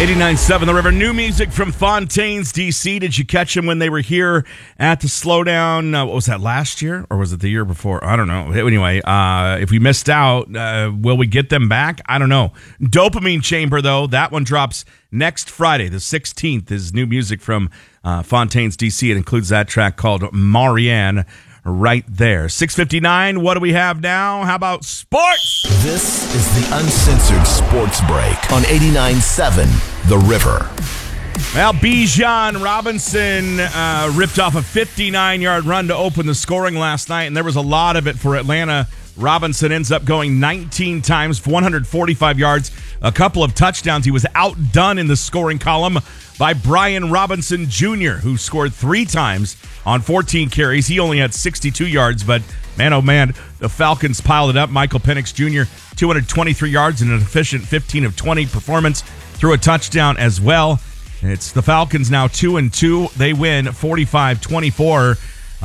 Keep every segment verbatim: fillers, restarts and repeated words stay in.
eighty-nine point seven The River. New music from Fontaines, D C. Did you catch them when they were here at the Slowdown? Uh, what was that, last year? Or was it the year before? I don't know. Anyway, uh, if we missed out, uh, will we get them back? I don't know. Dopamine Chamber, though, that one drops next Friday, the sixteenth, is new music from uh, Fontaines, D C. It includes that track called Marianne. Right there. six fifty-nine, what do we have now? How about sports? This is the Uncensored Sports Break on eighty-nine point seven The River. Well, Bijan Robinson uh, ripped off a fifty-nine-yard run to open the scoring last night, and there was a lot of it for Atlanta. Robinson ends up going nineteen times for one hundred forty-five yards, a couple of touchdowns. He was outdone in the scoring column by Brian Robinson Junior, who scored three times on fourteen carries. He only had sixty-two yards, but man, oh man, the Falcons piled it up. Michael Penix Junior, two hundred twenty-three yards and an efficient fifteen of twenty performance, threw a touchdown as well. It's the Falcons now two and two. They win forty-five twenty-four uh,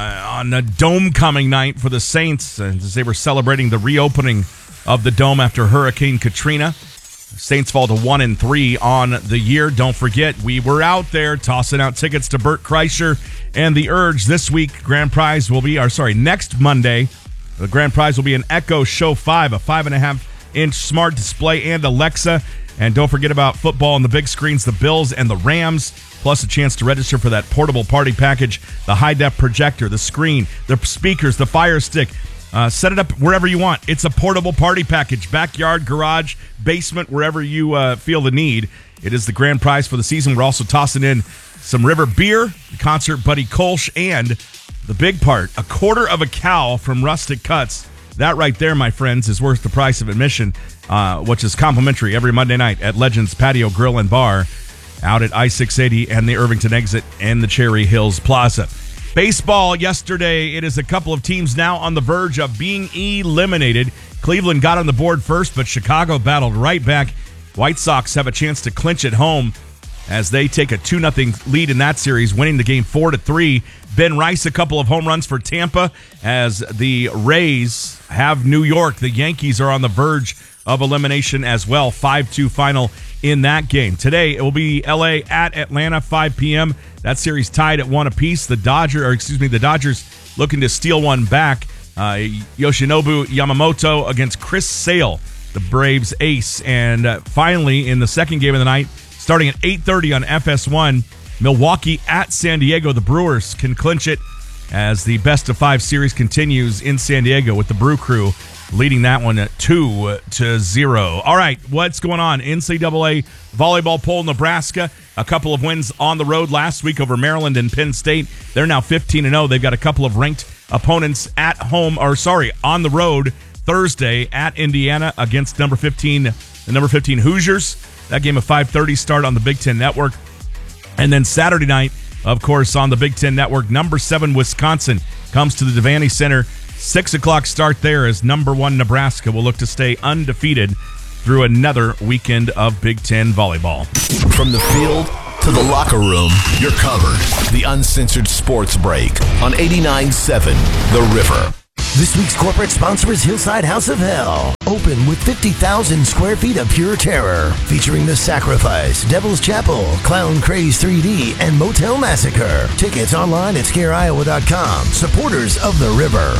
on a dome-coming night for the Saints as they were celebrating the reopening of the dome after Hurricane Katrina. Saints fall to one and three on the year. Don't forget, we were out there tossing out tickets to Bert Kreischer and the Urge this week. Grand prize will be, or sorry, next Monday, the grand prize will be an Echo Show five, a five and a half inch smart display and Alexa. And don't forget about football on the big screens, the Bills and the Rams, plus a chance to register for that portable party package, the high-def projector, the screen, the speakers, the Fire Stick. Uh, set it up wherever you want. It's a portable party package. Backyard, garage, basement, wherever you uh, feel the need. It is the grand prize for the season. We're also tossing in some River beer, the concert Buddy Kolsch, and the big part, a quarter of a cow from Rustic Cuts. That right there, my friends, is worth the price of admission, uh, which is complimentary every Monday night at Legends Patio Grill and Bar out at I six eighty and the Irvington exit and the Cherry Hills Plaza. Baseball yesterday, it is a couple of teams now on the verge of being eliminated. Cleveland got on the board first, but Chicago battled right back. White Sox have a chance to clinch at home as they take a two nothing lead in that series, winning the game four to three. Ben Rice, a couple of home runs for Tampa as the Rays have New York. The Yankees are on the verge of elimination as well. five two final in that game. Today, it will be L A at Atlanta, five p.m. That series tied at one apiece. The Dodgers, or excuse me, the Dodgers looking to steal one back. Uh, Yoshinobu Yamamoto against Chris Sale, the Braves ace. And uh, finally, in the second game of the night, starting at eight thirty on F S one, Milwaukee at San Diego. The Brewers can clinch it as the best of five series continues in San Diego with the Brew Crew leading that one two to zero. All right, what's going on? N C double A volleyball poll, Nebraska. A couple of wins on the road last week over Maryland and Penn State. They're now fifteen and oh. They've got a couple of ranked opponents at home, or sorry, on the road Thursday at Indiana against number fifteen, the number fifteen Hoosiers. That game at five thirty start on the Big Ten Network. And then Saturday night, of course, on the Big Ten Network, number seven Wisconsin comes to the Devaney Center. Six o'clock start there as number one Nebraska will look to stay undefeated through another weekend of Big Ten volleyball. From the field to the locker room, you're covered. The Uncensored Sports Break on eighty-nine point seven The River. This week's corporate sponsor is Hillside House of Hell. Open with fifty thousand square feet of pure terror. Featuring The Sacrifice, Devil's Chapel, Clown Craze three D, and Motel Massacre. Tickets online at scare iowa dot com. Supporters of The River.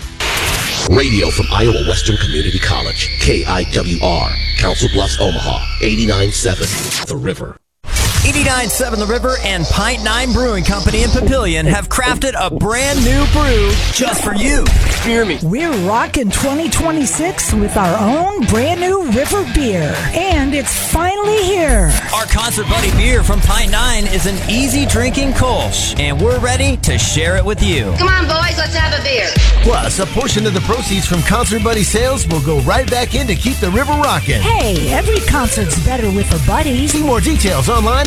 Radio from Iowa Western Community College. K I W R. Council Bluffs, Omaha. eighty-nine point seven The River. eighty-nine point seven The River and Pint Nine Brewing Company in Papillion have crafted a brand new brew just for you. Hear me. We're rocking twenty twenty-six with our own brand new River beer. And it's finally here. Our Concert Buddy beer from Pint Nine is an easy drinking Kolsch, and we're ready to share it with you. Come on, boys, let's have a beer. Plus, a portion of the proceeds from Concert Buddy sales will go right back in to keep the river rocking. Hey, every concert's better with the buddies. See more details online at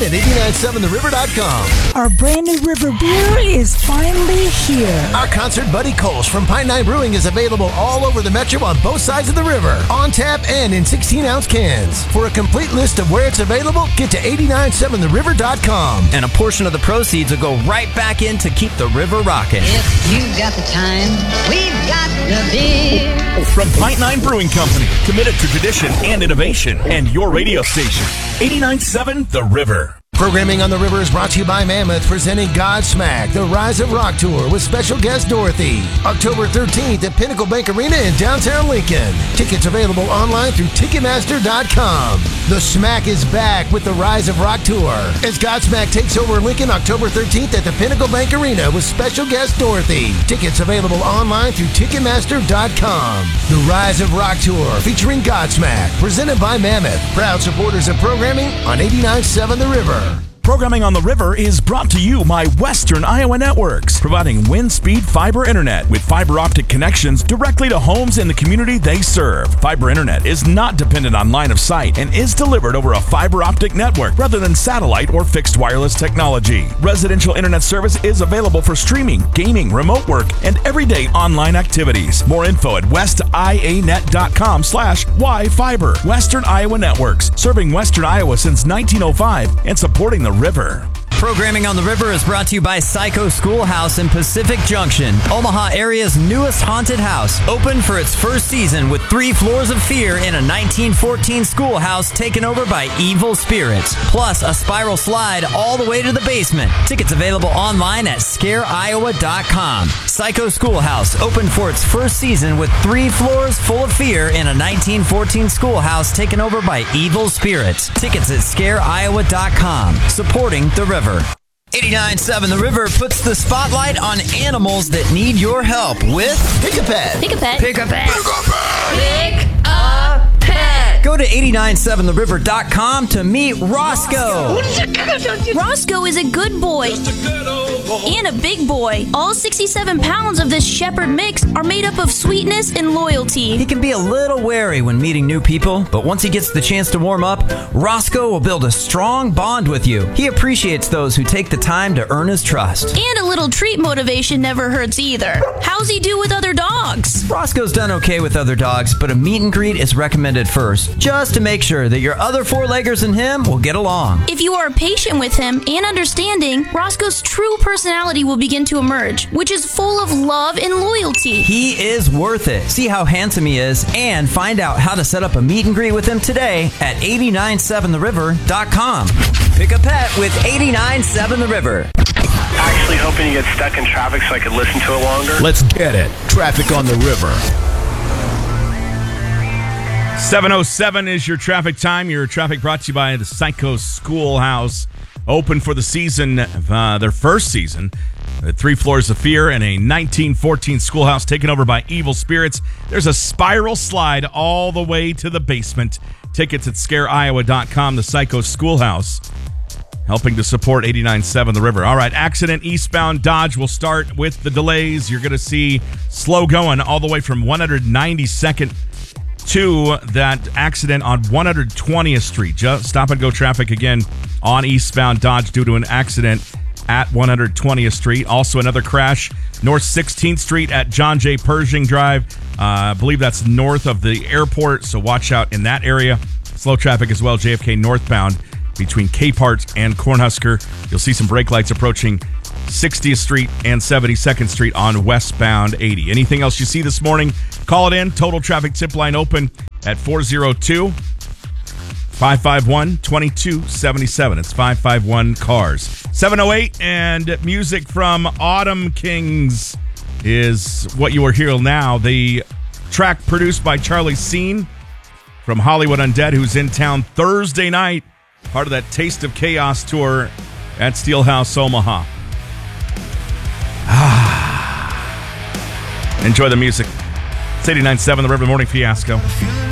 at eight nine seven the river dot com. Our brand new River Beer is finally here. Our concert buddy Kolsch from Pine Nine Brewing is available all over the metro on both sides of the river, on tap and in sixteen ounce cans. For a complete list of where it's available, get to eight nine seven the river dot com. And a portion of the proceeds will go right back in to keep the river rocking. If you've got the time, we've got the beer. From Pint Nine Brewing Company, committed to tradition and innovation, and your radio station, eighty-nine point seven The River. Programming on the River is brought to you by Mammoth, presenting Godsmack, the Rise of Rock Tour with special guest Dorothy. October thirteenth at Pinnacle Bank Arena in downtown Lincoln. Tickets available online through Ticketmaster dot com. The Smack is back with the Rise of Rock Tour as Godsmack takes over Lincoln October thirteenth at the Pinnacle Bank Arena with special guest Dorothy. Tickets available online through Ticketmaster dot com. The Rise of Rock Tour featuring Godsmack, presented by Mammoth, proud supporters of programming on eighty-nine point seven The River. Programming on the River is brought to you by Western Iowa Networks, providing wind speed fiber internet with fiber optic connections directly to homes in the community they serve. Fiber internet is not dependent on line of sight and is delivered over a fiber optic network rather than satellite or fixed wireless technology. Residential internet service is available for streaming, gaming, remote work, and everyday online activities. More info at west i a net dot com slash y fiber. Western Iowa Networks, serving Western Iowa since nineteen oh five and supporting the River. Programming on the River is brought to you by Psycho Schoolhouse in Pacific Junction, Omaha area's newest haunted house. Open for its first season with three floors of fear in a nineteen fourteen schoolhouse taken over by evil spirits, plus a spiral slide all the way to the basement. Tickets available online at scare iowa dot com. Psycho Schoolhouse, open for its first season with three floors full of fear in a nineteen fourteen schoolhouse taken over by evil spirits. Tickets at scare iowa dot com. Supporting the River. eighty-nine point seven The River puts the spotlight on animals that need your help with Pick a Pet. Pick a pet. Pick a Pet. Pick a pet. Go to eight nine seven the river dot com to meet Roscoe. Roscoe is a good boy and a big boy. All sixty-seven pounds of this shepherd mix are made up of sweetness and loyalty. He can be a little wary when meeting new people, but once he gets the chance to warm up, Roscoe will build a strong bond with you. He appreciates those who take the time to earn his trust. And a little treat motivation never hurts either. How's he do with other dogs? Roscoe's done okay with other dogs, but a meet and greet is recommended first, just to make sure that your other four-leggers and him will get along. If you are patient with him and understanding, Roscoe's true personality will begin to emerge, which is full of love and loyalty. He is worth it. See how handsome he is and find out how to set up a meet and greet with him today at eight nine seven the river dot com. Pick a pet with eight nine seven The River. Actually hoping you get stuck in traffic so I could listen to it longer. Let's get it. Traffic on the River. seven oh seven is your traffic time. Your traffic brought to you by the Psycho Schoolhouse. Open for the season, uh, their first season. Uh, three floors of fear and a nineteen fourteen schoolhouse taken over by evil spirits. There's a spiral slide all the way to the basement. Tickets at scare iowa dot com. The Psycho Schoolhouse, helping to support eighty-nine point seven The River. All right, accident eastbound Dodge will start with the delays. You're going to see slow going all the way from one ninety-second to that accident on one twentieth Street. Just stop and go traffic again on eastbound Dodge due to an accident at one twentieth Street. Also another crash North sixteenth Street at John J. Pershing Drive. Uh, I believe that's north of the airport, so watch out in that area. Slow traffic as well, J F K northbound between Capehart and Cornhusker. You'll see some brake lights approaching sixtieth Street and seventy-second Street on westbound eighty. Anything else you see this morning, call it in. Total Traffic Tip Line open at four oh two, five five one, two two seven seven. It's five five one CARS. seven oh eight, and music from Autumn Kings is what you are hearing now. The track produced by Charlie Scene from Hollywood Undead, who's in town Thursday night, part of that Taste of Chaos tour at Steelhouse Omaha. Enjoy the music. It's eighty-nine point seven The River Morning Fiasco.